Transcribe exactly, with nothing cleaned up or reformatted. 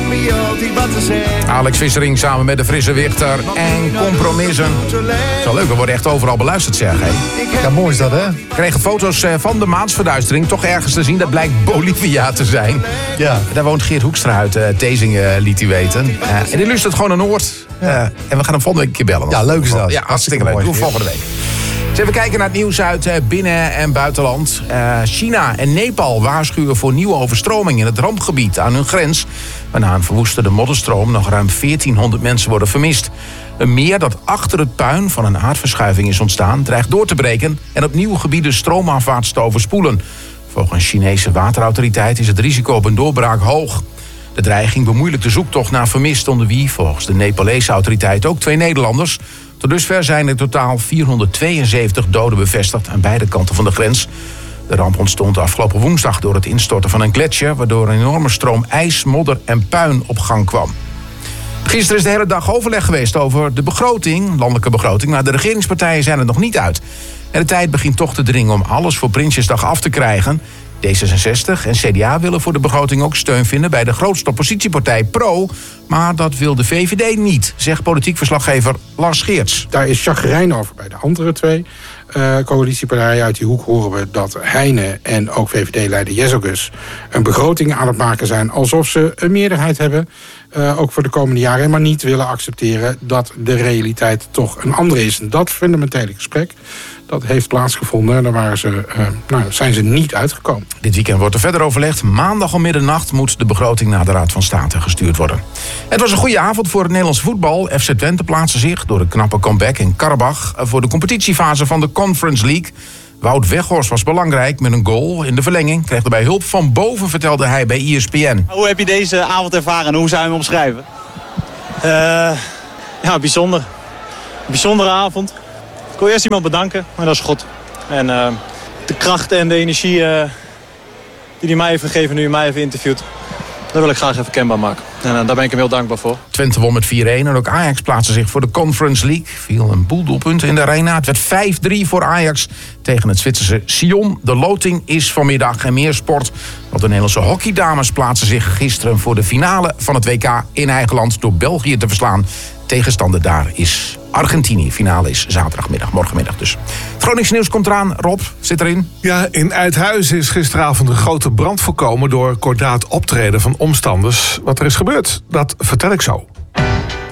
Alex Vissering samen met de frisse Wichter en Compromissen. Zo leuk, we worden echt overal beluisterd, zeg. Hè? Ja, mooi is dat, hè? Kregen foto's van de maansverduistering toch ergens te zien. Dat blijkt Bolivia te zijn. Ja. Daar woont Geert Hoekstra uit uh, Tezingen, liet hij weten. Uh, en die luistert gewoon naar Noord. Uh, en we gaan hem volgende week een keer bellen. Ja, leuk is dat. Ja, hartstikke leuk. Doe volgende week. Dus even kijken naar het nieuws uit uh, binnen- en buitenland. Uh, China en Nepal waarschuwen voor nieuwe overstroming in het rampgebied aan hun grens. Waarna een verwoestende modderstroom nog ruim veertienhonderd mensen worden vermist. Een meer dat achter het puin van een aardverschuiving is ontstaan dreigt door te breken en opnieuw gebieden stroomafwaarts te overspoelen. Volgens Chinese waterautoriteit is het risico op een doorbraak hoog. De dreiging bemoeilijkt de zoektocht naar vermisten, onder wie volgens de Nepalese autoriteit ook twee Nederlanders. Tot dusver zijn er totaal vierhonderdtweeënzeventig doden bevestigd aan beide kanten van de grens. De ramp ontstond afgelopen woensdag door het instorten van een gletsjer, waardoor een enorme stroom ijs, modder en puin op gang kwam. Gisteren is de hele dag overleg geweest over de begroting, landelijke begroting, maar de regeringspartijen zijn er nog niet uit. En de tijd begint toch te dringen om alles voor Prinsjesdag af te krijgen. D zesenzestig en C D A willen voor de begroting ook steun vinden bij de grootste oppositiepartij Pro. Maar dat wil de V V D niet, zegt politiek verslaggever Lars Geerts. Daar is chagrijn over bij de andere twee uh, coalitiepartijen. Uit die hoek horen we dat Heine en ook V V D-leider Jezelgus een begroting aan het maken zijn alsof ze een meerderheid hebben. Uh, ook voor de komende jaren, maar niet willen accepteren dat de realiteit toch een andere is. En dat fundamentele gesprek, dat heeft plaatsgevonden en daar waren ze, uh, nou, zijn ze niet uitgekomen. Dit weekend wordt er verder overlegd. Maandag om middernacht moet de begroting naar de Raad van State gestuurd worden. Het was een goede avond voor het Nederlands voetbal. F C Twente plaatste zich door een knappe comeback in Karabach voor de competitiefase van de Conference League. Wout Weghorst was belangrijk met een goal in de verlenging. Kreeg erbij hulp van boven, vertelde hij bij E S P N. Hoe heb je deze avond ervaren en hoe zou je hem omschrijven? Uh, ja, bijzonder. Bijzondere avond. Ik wil eerst iemand bedanken, maar dat is goed. En uh, de kracht en de energie uh, die hij mij heeft gegeven nu hij mij heeft interviewd, dat wil ik graag even kenbaar maken. En uh, daar ben ik hem heel dankbaar voor. Twente won met vier-een en ook Ajax plaatste zich voor de Conference League. Viel een boel doelpunten in de arena. Het werd vijf drie voor Ajax tegen het Zwitserse Sion. De loting is vanmiddag en meer sport. Want de Nederlandse hockeydames plaatsen zich gisteren voor de finale van het W K in eigen land door België te verslaan. Tegenstander daar is Argentinië. Finale is zaterdagmiddag, morgenmiddag dus. Het Groningse nieuws komt eraan. Rob, zit erin? Ja, in Uithuizen is gisteravond een grote brand voorkomen door kordaat optreden van omstanders. Wat er is gebeurd, dat vertel ik zo.